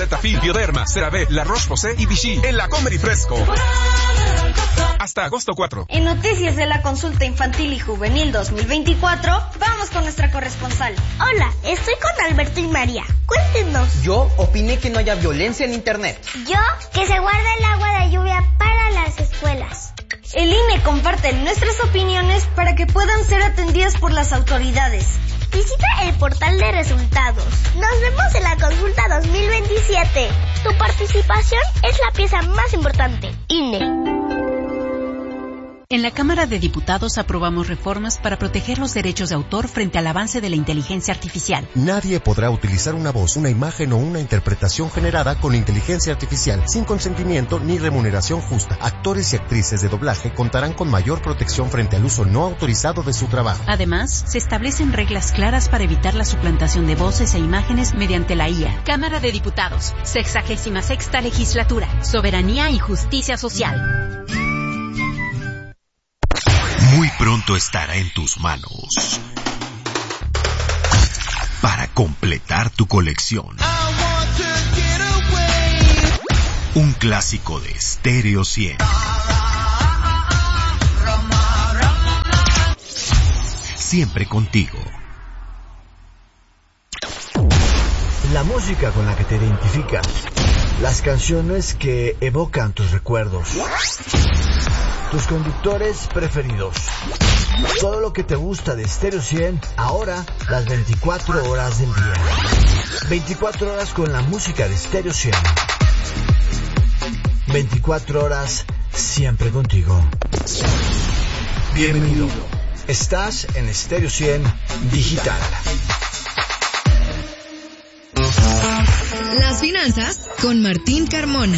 Cetaphil, Bioderma, CeraVe, La Roche-Posay y Vichy en La Comer y Fresco. Hasta agosto 4. En noticias de la consulta infantil y juvenil 2024, vamos con nuestra corresponsal. Hola, estoy con Alberto y María. Cuéntenos. Yo opiné que no haya violencia en internet. Yo, que se guarde el agua de lluvia para las escuelas. El INE comparte nuestras opiniones para que puedan ser atendidas por las autoridades. Visita el portal de resultados. Nos vemos en la consulta 2027. Tu participación es la pieza más importante. INE. En la Cámara de Diputados aprobamos reformas para proteger los derechos de autor frente al avance de la inteligencia artificial. Nadie podrá utilizar una voz, una imagen o una interpretación generada con inteligencia artificial sin consentimiento ni remuneración justa. Actores y actrices de doblaje contarán con mayor protección frente al uso no autorizado de su trabajo. Además, se establecen reglas claras para evitar la suplantación de voces e imágenes mediante la IA. Cámara de Diputados, 66ª Legislatura, Soberanía y Justicia Social. Muy pronto estará en tus manos para completar tu colección. Un clásico de Stereo 100. Siempre contigo. La música con la que te identificas. Las canciones que evocan tus recuerdos. Tus conductores preferidos. Todo lo que te gusta de Stereo 100, ahora las 24 horas del día. 24 horas con la música de Stereo 100. 24 horas siempre contigo. Bienvenido. Estás en Stereo 100 Digital. Las finanzas con Martín Carmona.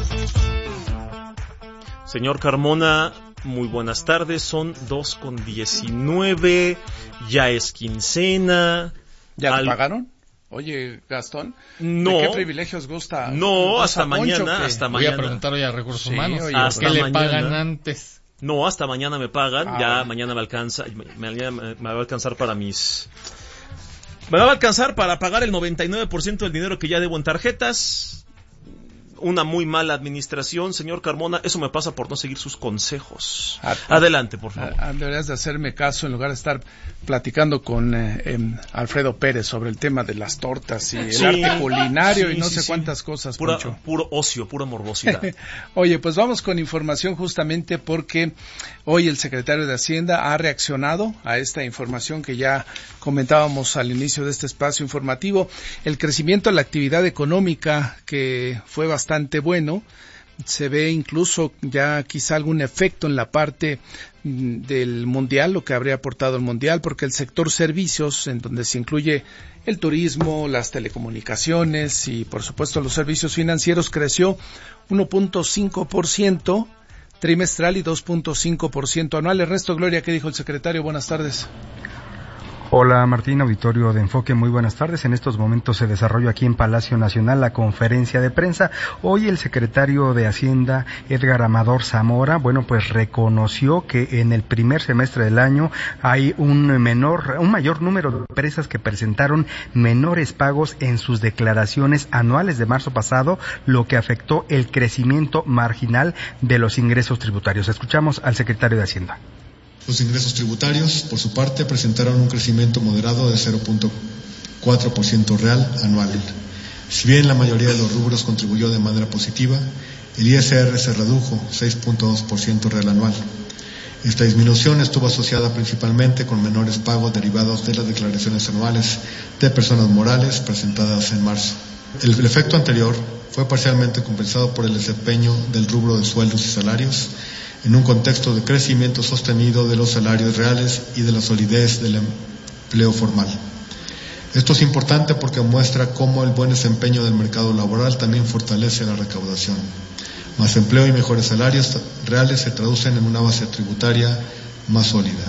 Señor Carmona, muy buenas tardes, son 2:19, ya es quincena. ¿Ya te pagaron? Oye, Gastón, no, ¿de qué privilegios gusta? No, hasta mañana, hasta mañana. Voy a preguntar hoy a Recursos Humanos, oye, ¿qué le pagan antes? No, hasta mañana me pagan, ya mañana me alcanza, me va a alcanzar para mis... Me va a alcanzar para pagar el 99% del dinero que ya debo en tarjetas. Una muy mala administración, señor Carmona. Eso me pasa por no seguir sus consejos. Adelante, por favor. Deberías de hacerme caso en lugar de estar platicando con Alfredo Pérez sobre el tema de las tortas y el arte culinario y no sé cuántas cosas, Poncho. Puro ocio, pura morbosidad. Oye, pues vamos con información justamente porque hoy el secretario de Hacienda ha reaccionado a esta información que ya comentábamos al inicio de este espacio informativo. El crecimiento de la actividad económica, que fue bastante bueno, se ve incluso ya quizá algún efecto en la parte del mundial, lo que habría aportado el mundial, porque el sector servicios, en donde se incluye el turismo, las telecomunicaciones y por supuesto los servicios financieros, creció 1.5% trimestral y 2.5% anual. Ernesto Gloria, ¿qué dijo el secretario? Buenas tardes. Hola Martín, auditorio de Enfoque, muy buenas tardes. En estos momentos se desarrolla aquí en Palacio Nacional la conferencia de prensa. Hoy el secretario de Hacienda, Edgar Amador Zamora, pues reconoció que en el primer semestre del año hay un mayor número de empresas que presentaron menores pagos en sus declaraciones anuales de marzo pasado, lo que afectó el crecimiento marginal de los ingresos tributarios. Escuchamos al secretario de Hacienda. Los ingresos tributarios, por su parte, presentaron un crecimiento moderado de 0.4% real anual. Si bien la mayoría de los rubros contribuyó de manera positiva, el ISR se redujo 6.2% real anual. Esta disminución estuvo asociada principalmente con menores pagos derivados de las declaraciones anuales de personas morales presentadas en marzo. El efecto anterior fue parcialmente compensado por el desempeño del rubro de sueldos y salarios, en un contexto de crecimiento sostenido de los salarios reales y de la solidez del empleo formal. Esto es importante porque muestra cómo el buen desempeño del mercado laboral también fortalece la recaudación. Más empleo y mejores salarios reales se traducen en una base tributaria más sólida.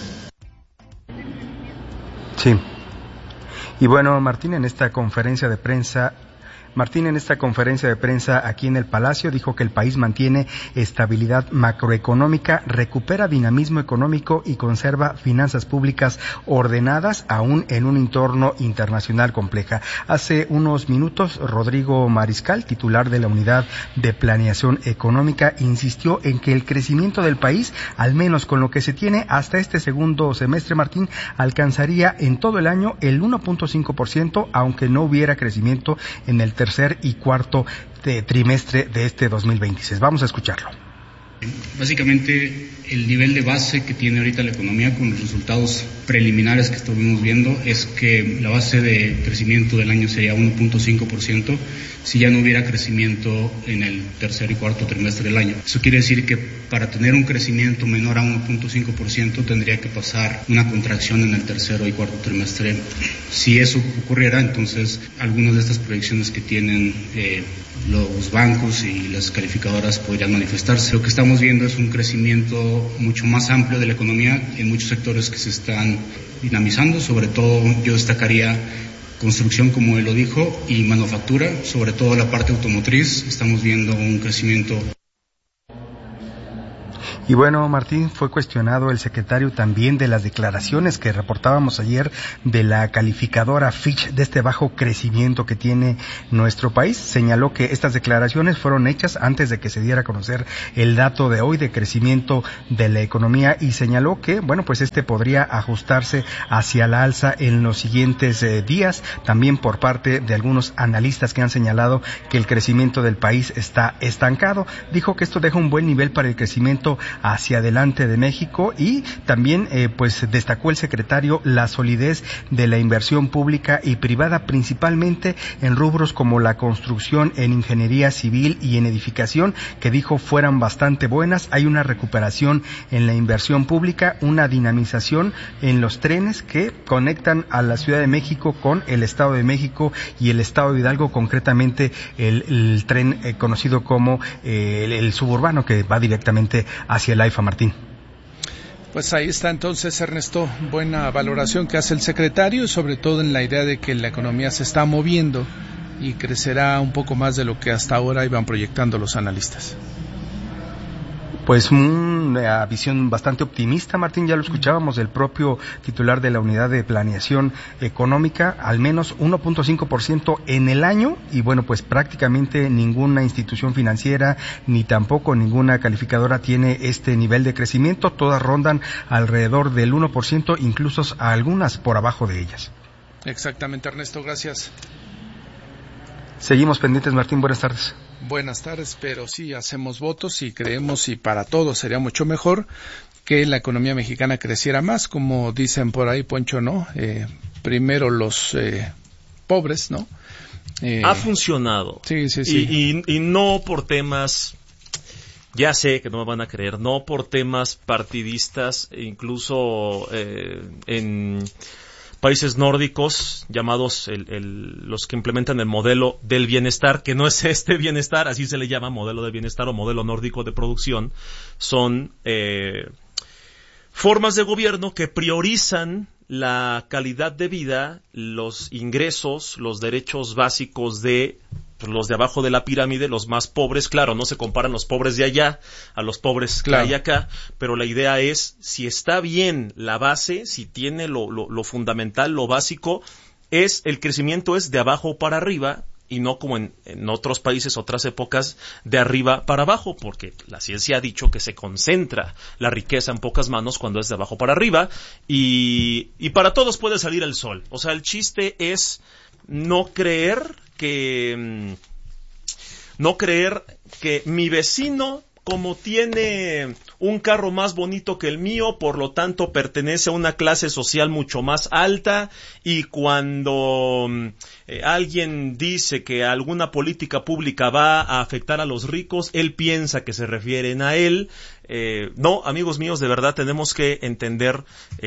Sí. Y Martín, en esta conferencia de prensa Martín, en esta conferencia de prensa aquí en el Palacio, dijo que el país mantiene estabilidad macroeconómica, recupera dinamismo económico y conserva finanzas públicas ordenadas, aún en un entorno internacional compleja. Hace unos minutos, Rodrigo Mariscal, titular de la Unidad de Planeación Económica, insistió en que el crecimiento del país, al menos con lo que se tiene hasta este segundo semestre, Martín, alcanzaría en todo el año el 1.5%, aunque no hubiera crecimiento en el tercer y cuarto trimestre de este 2026. Vamos a escucharlo. Básicamente, el nivel de base que tiene ahorita la economía con los resultados preliminares que estuvimos viendo es que la base de crecimiento del año sería 1.5% si ya no hubiera crecimiento en el tercer y cuarto trimestre del año. Eso quiere decir que para tener un crecimiento menor a 1.5% tendría que pasar una contracción en el tercero y cuarto trimestre. Si eso ocurriera, entonces algunas de estas proyecciones que tienen los bancos y las calificadoras podrían manifestarse. Lo que estamos viendo es un crecimiento mucho más amplio de la economía en muchos sectores que se están dinamizando, sobre todo yo destacaría construcción, como él lo dijo, y manufactura, sobre todo la parte automotriz. Estamos viendo un crecimiento. Y bueno, Martín, fue cuestionado el secretario también de las declaraciones que reportábamos ayer de la calificadora Fitch de este bajo crecimiento que tiene nuestro país. Señaló que estas declaraciones fueron hechas antes de que se diera a conocer el dato de hoy de crecimiento de la economía y señaló que, bueno, pues podría ajustarse hacia la alza en los siguientes días, también por parte de algunos analistas que han señalado que el crecimiento del país está estancado. Dijo que esto deja un buen nivel para el crecimiento hacia adelante de México y también pues destacó el secretario la solidez de la inversión pública y privada, principalmente en rubros como la construcción, en ingeniería civil y en edificación, que dijo fueran bastante buenas. Hay una recuperación en la inversión pública, una dinamización en los trenes que conectan a la Ciudad de México con el Estado de México y el Estado de Hidalgo, concretamente el tren conocido como el suburbano que va directamente hacia el AIFA, Martín. Pues ahí está entonces, Ernesto, buena valoración que hace el secretario, sobre todo en la idea de que la economía se está moviendo y crecerá un poco más de lo que hasta ahora iban proyectando los analistas. Pues una visión bastante optimista, Martín, ya lo escuchábamos del propio titular de la Unidad de Planeación Económica, al menos 1.5% en el año, y bueno, pues prácticamente ninguna institución financiera ni tampoco ninguna calificadora tiene este nivel de crecimiento, todas rondan alrededor del 1%, incluso algunas por abajo de ellas. Exactamente, Ernesto, gracias. Seguimos pendientes, Martín, buenas tardes. Buenas tardes, pero sí hacemos votos y creemos, y para todos sería mucho mejor que la economía mexicana creciera más, como dicen por ahí, Poncho, ¿no? Primero los pobres, ¿no? Ha funcionado. Sí. Y no por temas, ya sé que no me van a creer, no por temas partidistas, incluso en países nórdicos llamados los que implementan el modelo del bienestar, que no es este bienestar, así se le llama, modelo del bienestar o modelo nórdico de producción, son formas de gobierno que priorizan la calidad de vida, los ingresos, los derechos básicos de los de abajo de la pirámide, los más pobres. Claro, no se comparan los pobres de allá a los pobres que hay acá, pero la idea es, si está bien la base, si tiene lo fundamental, lo básico, el crecimiento es de abajo para arriba, y no como en otros países, otras épocas, de arriba para abajo, porque la ciencia ha dicho que se concentra la riqueza en pocas manos cuando es de abajo para arriba, y para todos puede salir el sol. O sea, el chiste es no creer que mi vecino, como tiene un carro más bonito que el mío, por lo tanto pertenece a una clase social mucho más alta, y cuando alguien dice que alguna política pública va a afectar a los ricos, él piensa que se refieren a él. No, amigos míos, de verdad tenemos que entender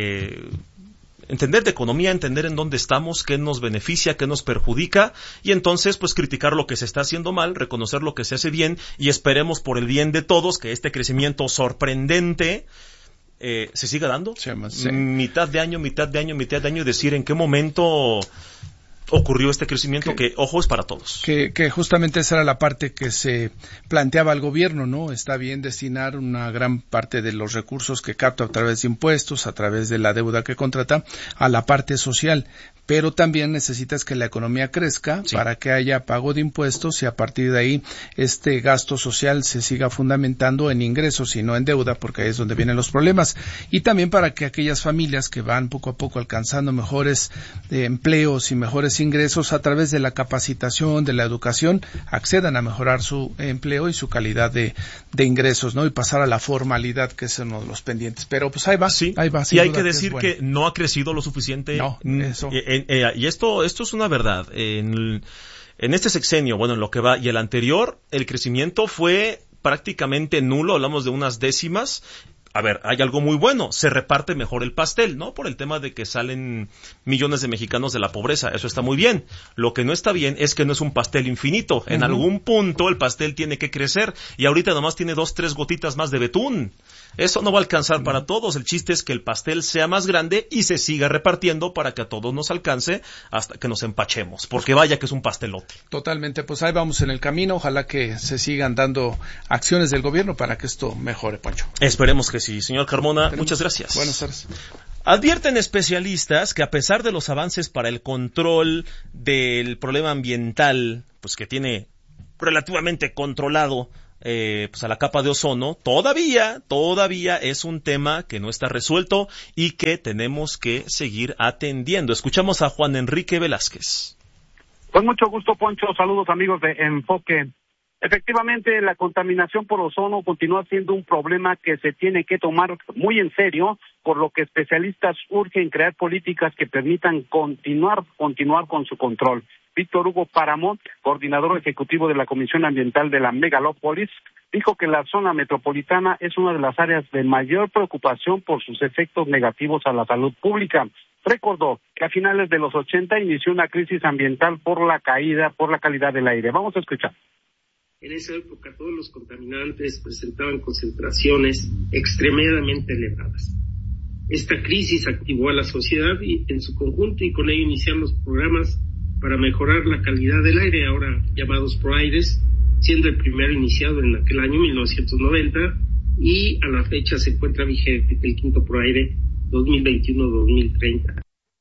de economía, entender en dónde estamos, qué nos beneficia, qué nos perjudica, y entonces pues criticar lo que se está haciendo mal, reconocer lo que se hace bien, y esperemos por el bien de todos que este crecimiento sorprendente se siga dando. Sí. Mitad de año, y decir en qué momento ocurrió este crecimiento que, ojo, es para todos. Que justamente esa era la parte que se planteaba al gobierno, ¿no? Está bien destinar una gran parte de los recursos que capta a través de impuestos, a través de la deuda que contrata, a la parte social. Pero también necesitas que la economía crezca para que haya pago de impuestos y a partir de ahí este gasto social se siga fundamentando en ingresos y no en deuda, porque ahí es donde vienen los problemas. Y también para que aquellas familias que van poco a poco alcanzando mejores empleos y mejores ingresos a través de la capacitación, de la educación, accedan a mejorar su empleo y su calidad de ingresos, ¿no? Y pasar a la formalidad, que es uno de los pendientes. Pero pues ahí va. Y hay que decir que no ha crecido lo suficiente. No, eso. Y esto es una verdad. En este sexenio, bueno, en lo que va, y el anterior, el crecimiento fue prácticamente nulo, hablamos de unas décimas. A ver, hay algo muy bueno, se reparte mejor el pastel, ¿no? Por el tema de que salen millones de mexicanos de la pobreza, eso está muy bien. Lo que no está bien es que no es un pastel infinito. En algún punto el pastel tiene que crecer y ahorita nomás tiene 2-3 gotitas más de betún. Eso no va a alcanzar para todos. El chiste es que el pastel sea más grande y se siga repartiendo para que a todos nos alcance hasta que nos empachemos. Porque vaya que es un pastelote. Totalmente. Pues ahí vamos en el camino. Ojalá que se sigan dando acciones del gobierno para que esto mejore, Poncho. Esperemos que sí. Señor Carmona, muchas gracias. Buenas tardes. Advierten especialistas que a pesar de los avances para el control del problema ambiental, pues que tiene relativamente controlado pues a la capa de ozono, todavía es un tema que no está resuelto y que tenemos que seguir atendiendo. Escuchamos a Juan Enrique Velázquez. Con mucho gusto, Poncho. Saludos, amigos de Enfoque. Efectivamente, la contaminación por ozono continúa siendo un problema que se tiene que tomar muy en serio, por lo que especialistas urgen crear políticas que permitan continuar con su control. Víctor Hugo Páramo, coordinador ejecutivo de la Comisión Ambiental de la Megalópolis, dijo que la zona metropolitana es una de las áreas de mayor preocupación por sus efectos negativos a la salud pública. Recordó que a finales de los 80 inició una crisis ambiental por la calidad del aire. Vamos a escuchar. En esa época todos los contaminantes presentaban concentraciones extremadamente elevadas. Esta crisis activó a la sociedad en su conjunto y con ello iniciaron los programas para mejorar la calidad del aire, ahora llamados ProAires, siendo el primero iniciado en aquel año 1990 y a la fecha se encuentra vigente el quinto ProAire 2021-2030.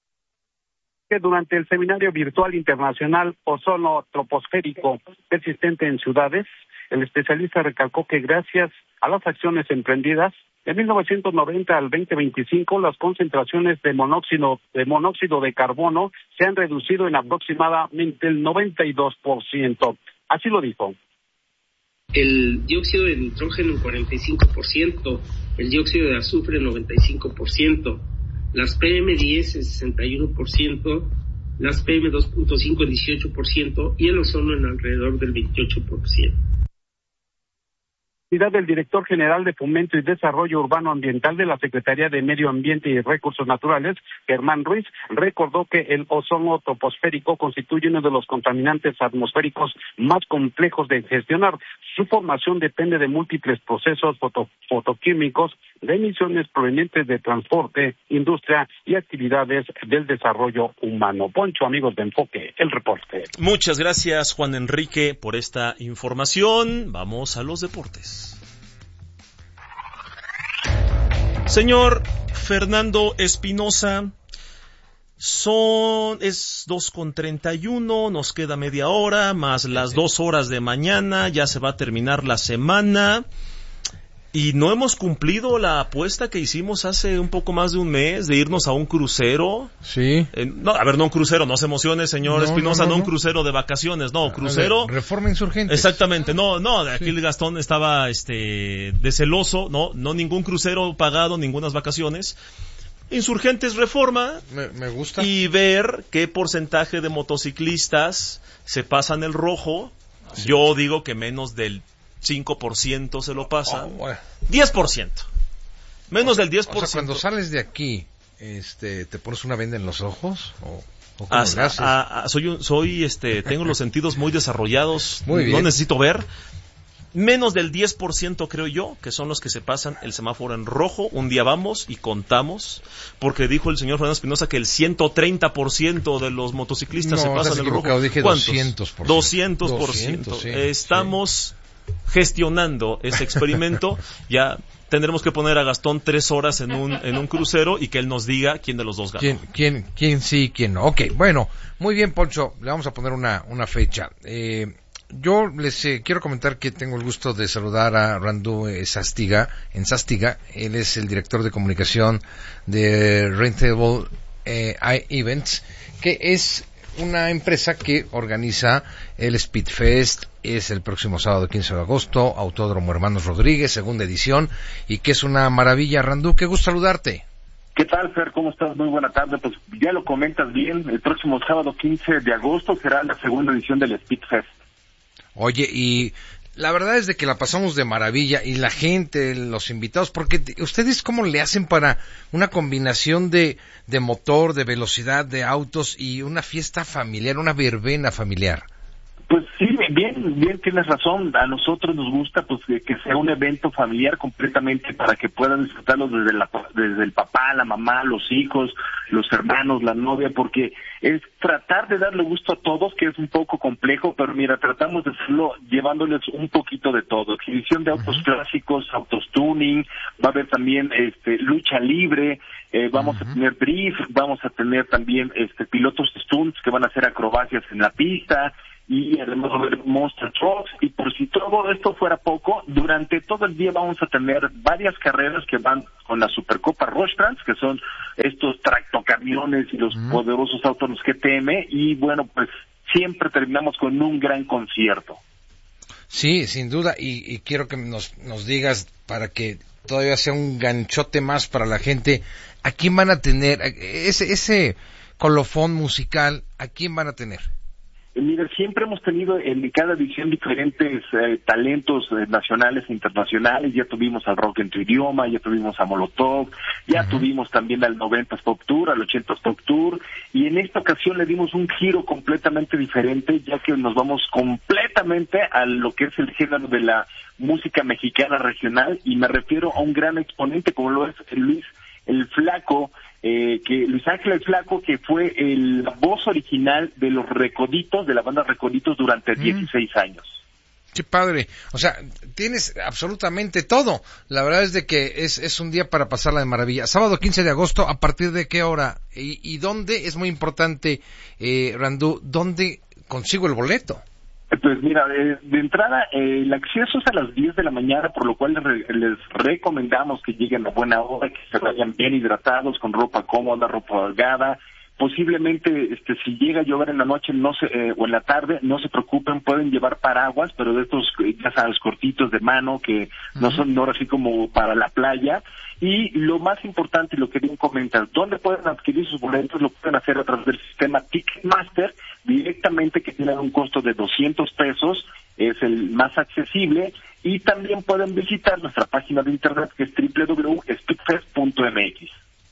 Durante el seminario virtual internacional Ozono Troposférico persistente en ciudades, el especialista recalcó que gracias a las acciones emprendidas, de 1990 al 2025, las concentraciones de monóxido de carbono se han reducido en aproximadamente el 92%. Así lo dijo. El dióxido de nitrógeno en 45%, el dióxido de azufre en 95%, las PM10 en 61%, las PM2.5 en 18% y el ozono en alrededor del 28%. Del director general de Fomento y Desarrollo Urbano Ambiental de la Secretaría de Medio Ambiente y Recursos Naturales, Germán Ruiz, recordó que el ozono troposférico constituye uno de los contaminantes atmosféricos más complejos de gestionar. Su formación depende de múltiples procesos fotoquímicos, de emisiones provenientes de transporte, industria y actividades del desarrollo humano. Poncho, amigos de Enfoque, el reporte. Muchas gracias, Juan Enrique, por esta información. Vamos a los deportes. Señor Fernando Espinosa, es 2:31, nos queda media hora, más las 2 horas de mañana, ya se va a terminar la semana. Y no hemos cumplido la apuesta que hicimos hace un poco más de un mes de irnos a un crucero. Sí. No un crucero, no se emocione, señor Espinosa, no un crucero de vacaciones, crucero. Reforma Insurgente. Exactamente, de aquí el Gastón estaba de celoso, no ningún crucero pagado, ningunas vacaciones. Insurgentes Reforma. Me gusta. Y ver qué porcentaje de motociclistas se pasan el rojo. Sí. Yo digo que menos del 5% se lo pasan. 10%. Menos del 10%. O sea, cuando sales de aquí, ¿te pones una venda en los ojos? Tengo los sentidos muy desarrollados. Muy bien. No necesito ver. menos del 10% creo yo, que son los que se pasan el semáforo en rojo. Un día vamos y contamos, porque dijo el señor Fernando Espinosa que el 130% de los motociclistas se pasan el rojo. Dije ¿Cuántos? 200%. 200%. Sí, estamos gestionando ese experimento. Ya tendremos que poner a Gastón 3 horas en un crucero y que él nos diga quién de los dos ganó. ¿Quién sí, quién no? Ok, bueno, muy bien, Poncho, le vamos a poner una fecha. Yo les quiero comentar que tengo el gusto de saludar a Randú Sástiga. Él es el director de comunicación de Rentable Events, que es una empresa que organiza el Speedfest. Es el próximo sábado 15 de agosto, Autódromo Hermanos Rodríguez, segunda edición, y que es una maravilla. Randú, qué gusto saludarte. ¿Qué tal, Fer? ¿Cómo estás? Muy buena tarde. Pues ya lo comentas bien, el próximo sábado 15 de agosto será la segunda edición del Speedfest. Oye, y la verdad es de que la pasamos de maravilla, y la gente, los invitados, porque ustedes cómo le hacen para una combinación de motor, de velocidad, de autos y una fiesta familiar, una verbena familiar. Pues sí, bien tienes razón. A nosotros nos gusta pues que sea un evento familiar completamente para que puedan disfrutarlo desde el papá, la mamá, los hijos, los hermanos, la novia, porque es tratar de darle gusto a todos, que es un poco complejo, pero mira, tratamos de hacerlo llevándoles un poquito de todo. Exhibición de autos clásicos, autos tuning, va a haber también lucha libre, vamos a tener drift, vamos a tener también pilotos stunts que van a hacer acrobacias en la pista, y además va a haber monster trucks. Y por si todo esto fuera poco, durante todo el día vamos a tener varias carreras que van con la Supercopa Rostrands, que son estos tractocamiones y los poderosos autos, los GTM, y bueno, pues siempre terminamos con un gran concierto. Sí, sin duda, y quiero que nos digas, para que todavía sea un ganchote más para la gente, ¿a quién van a tener ese colofón musical? ¿A quién van a tener? Mira, siempre hemos tenido en cada edición diferentes talentos nacionales e internacionales. Ya tuvimos al Rock en tu idioma, ya tuvimos a Molotov, ya tuvimos también al 90s Pop Tour, al 80s Pop Tour, y en esta ocasión le dimos un giro completamente diferente, ya que nos vamos completamente a lo que es el género de la música mexicana regional, y me refiero a un gran exponente como lo es Luis el Flaco, Luis Ángel el Flaco, que fue la voz original de los Recoditos, de la banda Recoditos, durante 16 años. Qué padre, o sea, tienes absolutamente todo. La verdad es de que es un día para pasarla de maravilla. Sábado 15 de agosto, ¿a partir de qué hora? ¿Y dónde? Es muy importante, Randú, ¿dónde consigo el boleto? Pues mira, de entrada el acceso es a las 10 de la mañana, por lo cual les recomendamos que lleguen a buena hora, que se vayan bien hidratados, con ropa cómoda, ropa holgada. Posiblemente si llega a llover en la noche o en la tarde, no se preocupen, pueden llevar paraguas, pero de estos, ya sabes, cortitos de mano, que no son ahora así como para la playa. Y lo más importante, y lo que bien comentan, ¿dónde pueden adquirir sus boletos? Lo pueden hacer a través del sistema Ticketmaster, directamente, que tiene un costo de $200, es el más accesible, y también pueden visitar nuestra página de internet, que es www.speedfest.mx.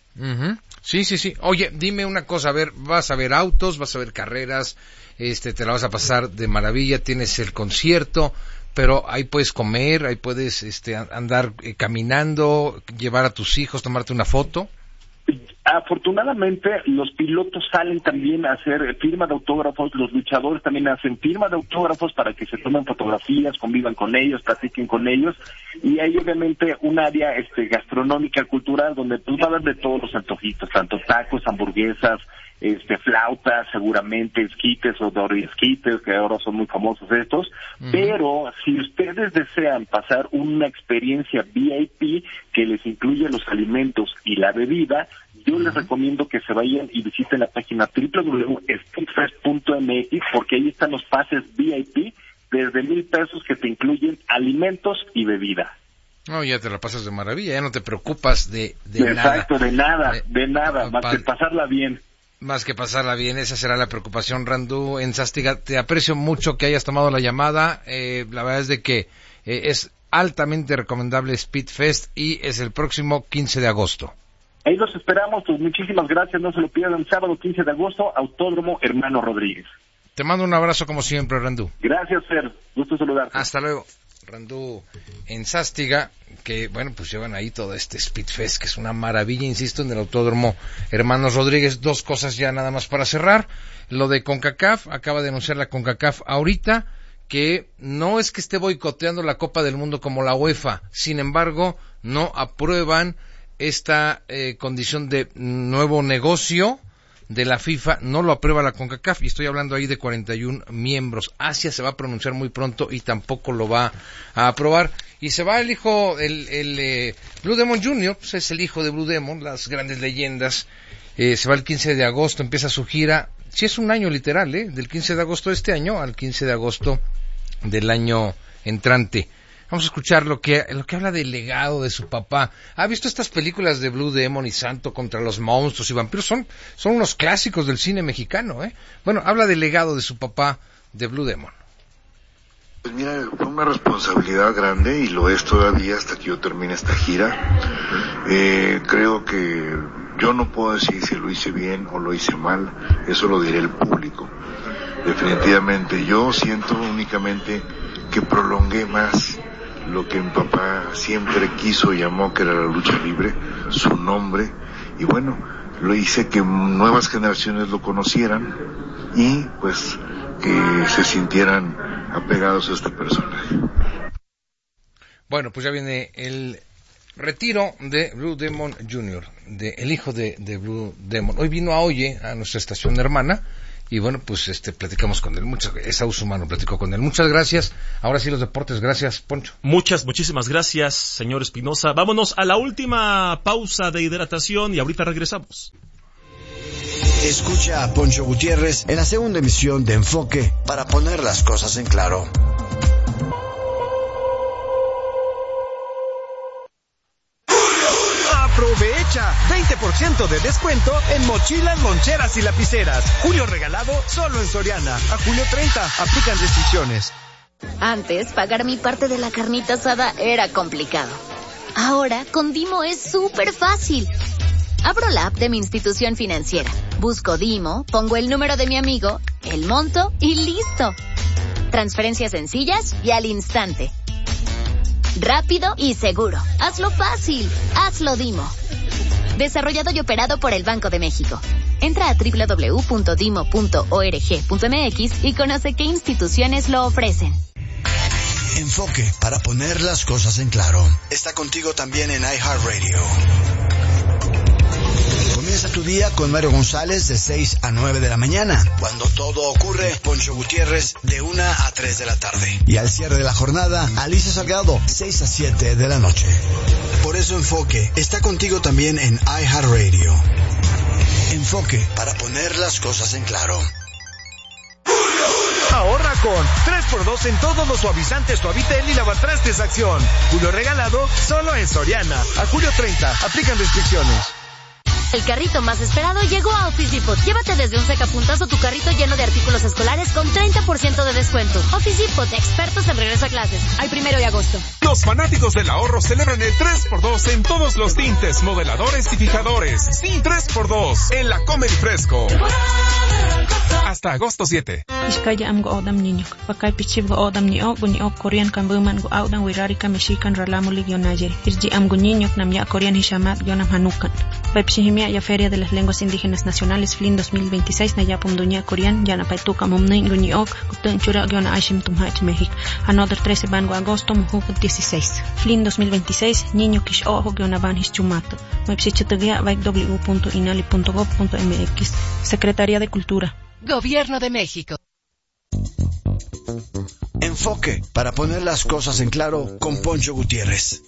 Sí. Oye, dime una cosa, a ver, vas a ver autos, vas a ver carreras, te la vas a pasar de maravilla, tienes el concierto, pero ahí puedes comer, ahí puedes andar caminando, llevar a tus hijos, tomarte una foto. Afortunadamente, los pilotos salen también a hacer firma de autógrafos, los luchadores también hacen firma de autógrafos para que se tomen fotografías, convivan con ellos, platiquen con ellos, y hay obviamente un área gastronómica, cultural, donde pues va a haber de todos los antojitos, tanto tacos, hamburguesas, flautas, seguramente esquites o esquites, que ahora son muy famosos estos, pero si ustedes desean pasar una experiencia VIP que les incluye los alimentos y la bebida, yo les recomiendo que se vayan y visiten la página www.speedfest.mx, porque ahí están los pases VIP desde $1,000 que te incluyen alimentos y bebida. No, ya te la pasas de maravilla, ya no te preocupas de Exacto, nada. de nada, más que pasarla bien. Más que pasarla bien, esa será la preocupación. Randú Sástiga, te aprecio mucho que hayas tomado la llamada. La verdad es de que es altamente recomendable Speedfest, y es el próximo 15 de agosto. Ahí los esperamos, pues muchísimas gracias, no se lo pierdan, sábado 15 de agosto, Autódromo Hermano Rodríguez. Te mando un abrazo como siempre, Randú. Gracias, Fer, gusto saludarte. Hasta luego. Randú en Sástiga, que bueno, pues llevan ahí todo este Speedfest, que es una maravilla, insisto, en el Autódromo Hermanos Rodríguez. Dos cosas ya nada más para cerrar. Lo de CONCACAF, acaba de anunciar la CONCACAF ahorita que no es que esté boicoteando la Copa del Mundo como la UEFA, sin embargo, no aprueban esta condición de nuevo negocio de la FIFA, no lo aprueba la CONCACAF, y estoy hablando ahí de 41 miembros. Asia se va a pronunciar muy pronto y tampoco lo va a aprobar. Y se va el hijo, el Blue Demon Jr., pues es el hijo de Blue Demon, las grandes leyendas. Se va el 15 de agosto, empieza su gira. Sí, es un año literal, del 15 de agosto de este año al 15 de agosto del año entrante. Vamos a escuchar lo que habla del legado de su papá. ¿Ha visto estas películas de Blue Demon y Santo contra los monstruos y vampiros? Son unos clásicos del cine mexicano, Bueno, habla del legado de su papá, de Blue Demon. Pues mira, fue una responsabilidad grande y lo es todavía hasta que yo termine esta gira. Creo que yo no puedo decir si lo hice bien o lo hice mal, eso lo dirá el público. Definitivamente, yo siento únicamente que prolongué más lo que mi papá siempre quiso y amó, que era la lucha libre, su nombre, y bueno, lo hice que nuevas generaciones lo conocieran y pues que se sintieran apegados a esta persona. Bueno, pues ya viene el retiro de Blue Demon Jr., el hijo de Blue Demon. Hoy vino a Oye, a nuestra estación hermana, y bueno, pues platicamos con él. Saúl Humano platicó con él. Muchas gracias. Ahora sí los deportes. Gracias, Poncho. Muchísimas gracias, señor Espinosa. Vámonos a la última pausa de hidratación y ahorita regresamos. Escucha a Poncho Gutiérrez en la segunda emisión de Enfoque para poner las cosas en claro. Aprovecha 20% de descuento en mochilas, loncheras y lapiceras. Julio regalado solo en Soriana. A julio 30, aplican restricciones. Antes, pagar mi parte de la carnita asada era complicado. Ahora, con Dimo es súper fácil. Abro la app de mi institución financiera, busco Dimo, pongo el número de mi amigo, el monto y listo. Transferencias sencillas y al instante. Rápido y seguro. Hazlo fácil. Hazlo Dimo. Desarrollado y operado por el Banco de México. Entra a www.dimo.org.mx y conoce qué instituciones lo ofrecen. Enfoque para poner las cosas en claro. Está contigo también en iHeartRadio. Comienza tu día con Mario González de 6 a 9 de la mañana. Cuando todo ocurre, Poncho Gutiérrez de 1 a 3 de la tarde. Y al cierre de la jornada, Alicia Salgado, 6 a 7 de la noche. Por eso Enfoque está contigo también en iHeartRadio. Enfoque para poner las cosas en claro. Ahorra con 3x2 en todos los suavizantes Suavitel y lavatrastes Acción. Julio regalado solo en Soriana. A julio 30, aplican restricciones. El carrito más esperado llegó a Office Depot. Llévate desde un secapuntazo tu carrito lleno de artículos escolares con 30% de descuento. Office Depot, expertos en regreso a clases. Al 1 de agosto. Los fanáticos del ahorro celebran el 3x2 en todos los tintes, modeladores y fijadores. Sí, 3x2 en la Comer y Fresco. Hasta agosto 7. Iskaya am go odam niño. Pakay pichib go odam niok Korean kan buman go audan wirari ka mexican ralamo ligionayer. Irji am go niño nam ya Korean hishamat yonam hanukan. Bepsihimia ya Feria de las Lenguas Indígenas Nacionales FLIN 2026 na yapum dunia Korean ya na paituka mumnin go niok kutun chura yona ashim tumhach México. Another 13 ban go agosto muhuk 16. FLIN 2026 niño kish ojo yona ban hischumato. Mepsichitugia www.inali.gov.mx. Secretaría de Cultura. Gobierno de México. Enfoque para poner las cosas en claro con Poncho Gutiérrez.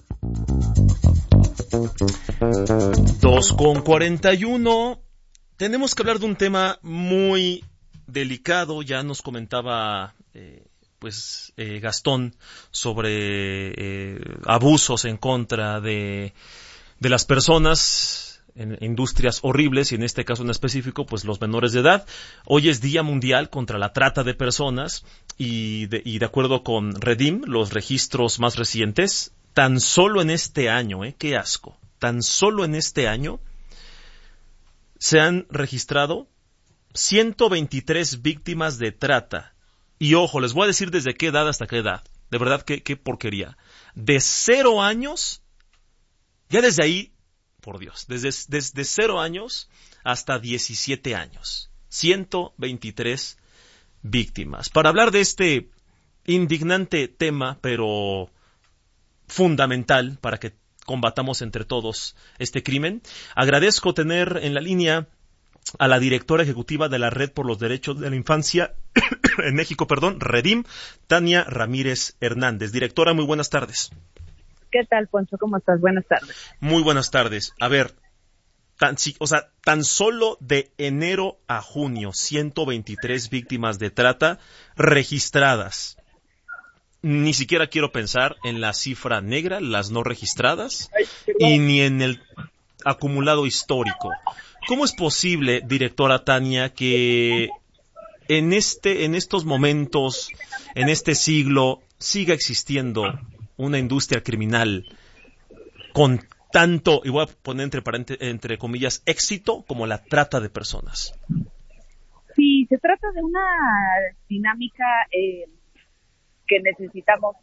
2:41. Tenemos que hablar de un tema muy delicado. Ya nos comentaba Gastón sobre abusos en contra de las personas en industrias horribles, y en este caso en específico, pues los menores de edad. Hoy es Día Mundial contra la Trata de Personas y de acuerdo con Redim, los registros más recientes, tan solo en este año, qué asco, tan solo en este año se han registrado 123 víctimas de trata. Y ojo, les voy a decir desde qué edad hasta qué edad. De verdad, qué porquería. De 0 años, ya desde ahí, por Dios, desde 0 años hasta 17 años. 123 víctimas. Para hablar de este indignante tema, pero fundamental para que combatamos entre todos este crimen, agradezco tener en la línea a la directora ejecutiva de la Red por los Derechos de la Infancia en México, REDIM, Tania Ramírez Hernández. Directora, muy buenas tardes. ¿Qué tal, Poncho? ¿Cómo estás? Buenas tardes. Muy buenas tardes. A ver, tan solo de enero a junio, 123 víctimas de trata registradas. Ni siquiera quiero pensar en la cifra negra, las no registradas, y ni en el acumulado histórico. ¿Cómo es posible, directora Tania, que en estos momentos, en este siglo, siga existiendo una industria criminal con tanto, y voy a poner entre comillas, éxito como la trata de personas? Sí, se trata de una dinámica que necesitamos.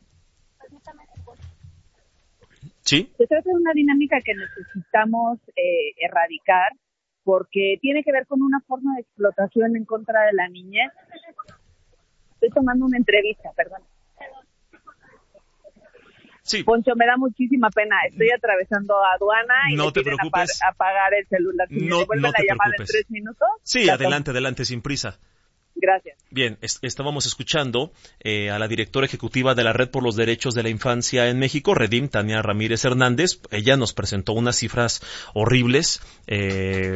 ¿Sí? Se trata de una dinámica que necesitamos erradicar, porque tiene que ver con una forma de explotación en contra de la niñez. Estoy tomando una entrevista, perdón. Sí. Poncho, me da muchísima pena. Estoy atravesando aduana y no me te piden preocupes. apagar el celular. Si me devuelven la llamada en 3 minutos. Sí, adelante, sin prisa. Gracias. Bien, estábamos escuchando a la directora ejecutiva de la Red por los Derechos de la Infancia en México, REDIM, Tania Ramírez Hernández. Ella nos presentó unas cifras horribles,